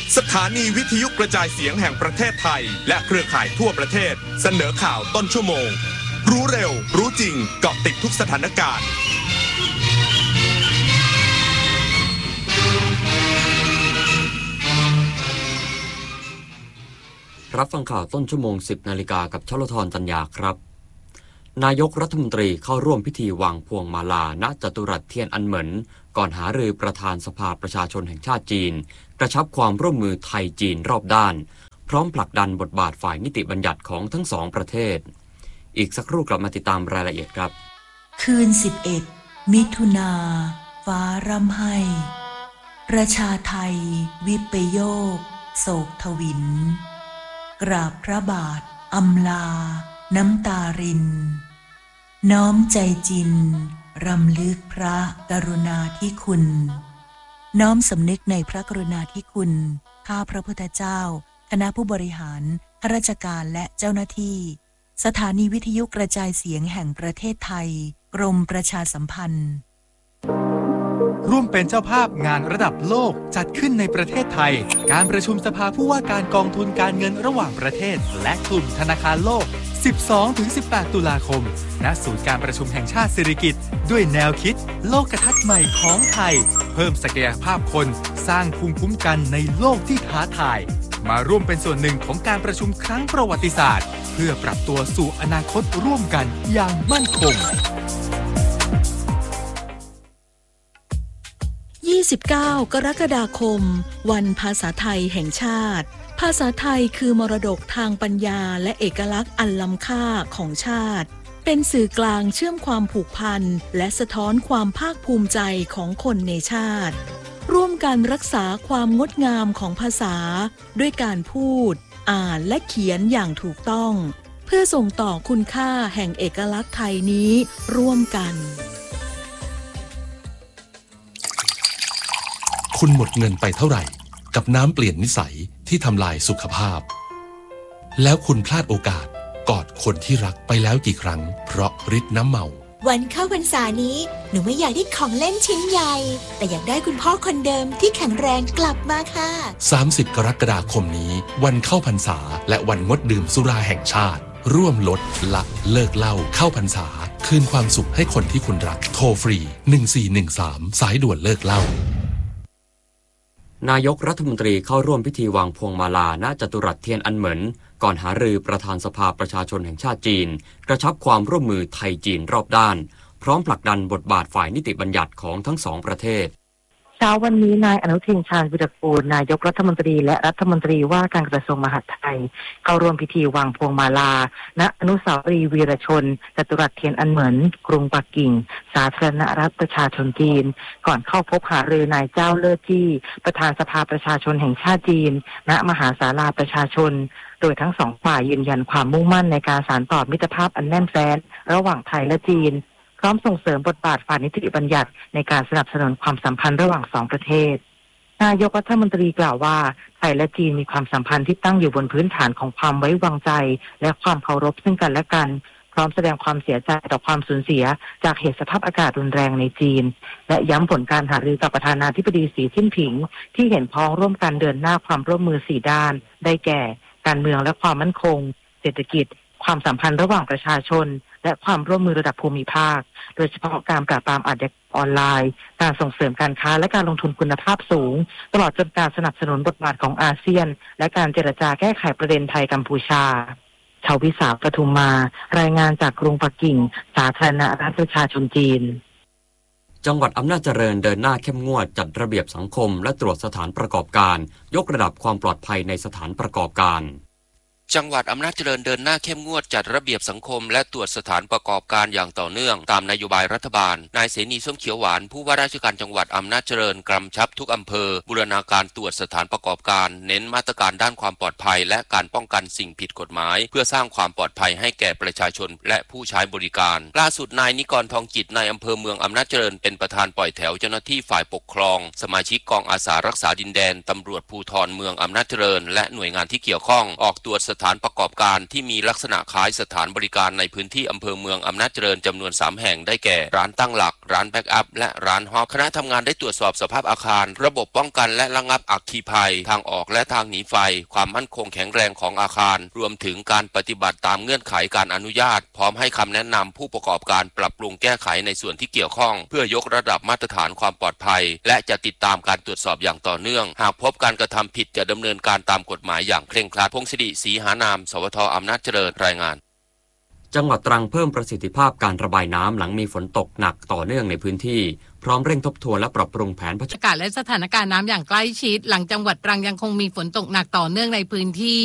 สถานีวิทยุกระจายเสียงแห่งประเทศไทยและเครือข่ายทั่วประเทศเสนอข่าวต้นชั่วโมงรู้เร็วรู้จริงเกาะติดทุกสถานการณ์รับฟังข่าวต้นชั่วโมง 10 นาฬิกากับชลธรตัญญาครับนายกรัฐมนตรีเข้าร่วมพิธีวางพวงมาลาณจตุรัสเทียนอันเหมินก่อนหารือประธานสภาประชาชนแห่งชาติจีนกระชับความร่วมมือไทยจีนรอบด้านพร้อมผลักดันบทบาทฝ่ายนิติบัญญัติของทั้งสองประเทศอีกสักครู่กลับมาติดตามรายละเอียดครับคืน11มิถุนาฟ้าร่ำไห้ประชาไทยวิปโยคโศกทวินกราบพระบาทอำลาน้ำตารินน้อมใจจินรำลึกพระกรุณาธิคุณน้อมสำนึกในพระกรุณาธิคุณข้าพระพุทธเจ้าคณะผู้บริหารข้าราชการและเจ้าหน้าที่สถานีวิทยุกระจายเสียงแห่งประเทศไทยกรมประชาสัมพันธ์ร่วมเป็นเจ้าภาพงานระดับโลกจัดขึ้นในประเทศไทยการประชุมสภาผู้ว่าการกองทุนการเงินระหว่างประเทศและกลุ่มธนาคารโลก 12-18 ตุลาคมณศูนย์การประชุมแห่งชาติสิริกิติ์ด้วยแนวคิดโลกทัศน์ใหม่ของไทยเพิ่มศักยภาพคนสร้างภูมิคุ้มกันในโลกที่ท้าทายมาร่วมเป็นส่วนหนึ่งของการประชุมครั้งประวัติศาสตร์เพื่อปรับตัวสู่อนาคตร่วมกันอย่างมั่นคง 29 กรกฎาคมวันภาษาไทยแห่งชาติภาษาไทยคือมรดกทางปัญญาและเอกลักษณ์อันล้ำค่าของชาติเป็นสื่อกลางเชื่อมความผูกพันและสะท้อนความภาคภูมิใจของคนในชาติร่วมกันรักษาความงดงามของภาษาด้วยการพูดอ่านและเขียนอย่างถูกต้องเพื่อส่งต่อคุณค่าแห่งเอกลักษณ์ไทยนี้ร่วมกันคุณหมดเงินไปเท่าไหร่กับน้ำเปลี่ยนนิสัยที่ทำลายสุขภาพแล้วคุณพลาดโอกาสกอดคนที่รักไปแล้วกี่ครั้งเพราะฤทธิ์น้ำเมาวันเข้าพรรษานี้หนูไม่อยากได้ของเล่นชิ้นใหญ่แต่อยากได้คุณพ่อคนเดิมที่แข็งแรงกลับมาค่ะ 30 กรกฎาคมนี้วันเข้าพรรษาและวันงดดื่มสุราแห่งชาติร่วมลดละเลิกเหล้าเข้าพรรษาคืนความสุขให้คนที่คุณรักโทรฟรี1413สายด่วนเลิกเหล้านายกรัฐมนตรีเข้าร่วมพิธีวางพวงมาลาณจตุรัสเทียนอันเหมินก่อนหารือประธานสภาประชาชนแห่งชาติจีนกระชับความร่วมมือไทยจีนรอบด้านพร้อมผลักดันบทบาทฝ่ายนิติบัญญัติของทั้งสองประเทศเช้าวันนี้นายอนุทินชาญวิรากูลนายกรัฐมนตรีและรัฐมนตรีว่าการกระทรวงมหาดไทยเข้าร่วมพิธีวางพวงมาลาณอนุสาวรีย์วีรชนจตุรัสเทียนอันเหมินกรุงปักกิ่งสาธารณรัฐประชาชนจีนก่อนเข้าพบหารือนายเจ้าเล่อจี้ประธานสภาประชาชนแห่งชาติจีนณมหาศาลาประชาชนโดยทั้งสองฝ่ายยืนยันความมุ่งมั่นในการสานต่อมิตรภาพอันแน่นแฟ้นระหว่างไทยและจีนพร้อมส่งเสริมบทบาทฝ่ายนิติบัญญัติในการสนับสนุนความสัมพันธ์ระหว่างสองประเทศนายกรัฐมนตรีกล่าวว่าไทยและจีนมีความสัมพันธ์ที่ตั้งอยู่บนพื้นฐานของความไว้วางใจและความเคารพซึ่งกันและกันพร้อมแสดงความเสียใจต่อความสูญเสียจากเหตุสภาพอากาศรุนแรงในจีนและย้ำผลการหารือกับประธานาธิบดีสีจิ้นผิงที่เห็นพ้องร่วมกันเดินหน้าความร่วมมือ4ด้านได้แก่การเมืองและความมั่นคงเศรษฐกิจความสัมพันธ์ระหว่างประชาชนและความร่วมมือระดับภูมิภาคโดยเฉพาะการปราบปรามอาชญากรรมออนไลน์การส่งเสริมการค้าและการลงทุนคุณภาพสูงตลอดจนการสนับสนุนบทบาทของอาเซียนและการเจรจาแก้ไขประเด็นไทยกัมพูชาชาววิสาปทุมมารายงานจากกรุงปักกิ่งสาธารณรัฐประชาชนจีนจังหวัดอำนาจเจริญเดินหน้าเข้มงวดจัดระเบียบสังคมและตรวจสถานประกอบการยกระดับความปลอดภัยในสถานประกอบการจังหวัดอำนาจเจริญเดินหน้าเข้มงวดจัดระเบียบสังคมและตรวจสถานประกอบการอย่างต่อเนื่องตามนโยบายรัฐบาลนายเสนีส้มเขียวหวานผู้ว่าราชการจังหวัดอำนาจเจริญกำชับทุกอำเภอบูรณาการตรวจสถานประกอบการเน้นมาตรการด้านความปลอดภัยและการป้องกันสิ่งผิดกฎหมายเพื่อสร้างความปลอดภัยให้แก่ประชาชนและผู้ใช้บริการล่าสุดนายนิกรทองจิตนายอำเภอเมืองอำนาจเจริญเป็นประธานปล่อยแถวเจ้าหน้าที่ฝ่ายปกครองสมาชิกกองอาสารักษาดินแดนตำรวจภูธรเมืองอำนาจเจริญและหน่วยงานที่เกี่ยวข้องออกตรวจสถานประกอบการที่มีลักษณะคล้ายสถานบริการในพื้นที่อำเภอเมืองอำนาจเจริญจำนวน3แห่งได้แก่ร้านตั้งหลักร้านแบ็กอัพและร้านฮอปคณะทำงานได้ตรวจสอบสภาพอาคารระบบป้องกันและระงับอัคคีภัยทางออกและทางหนีไฟความมั่นคงแข็งแรงของอาคารรวมถึงการปฏิบัติตามเงื่อนไขการอนุญาตพร้อมให้คำแนะนำผู้ประกอบการปรับปรุงแก้ไขในส่วนที่เกี่ยวข้องเพื่อยกระดับมาตรฐานความปลอดภัยและจะติดตามการตรวจสอบอย่างต่อเนื่องหากพบการกระทำผิดจะดำเนินการตามกฎหมายอย่างเคร่งครัดพงศิริศรีหานามสวท.อำนาจเจริญรายงานจังหวัดตรังเพิ่มประสิทธิภาพการระบายน้ำหลังมีฝนตกหนักต่อเนื่องในพื้นที่พร้อมเร่งทบทวนและปรับปรุงแผนอากาศและสถานการณ์น้ำอย่างใกล้ชิดหลังจังหวัดตรังยังคงมีฝนตกหนักต่อเนื่องในพื้นที่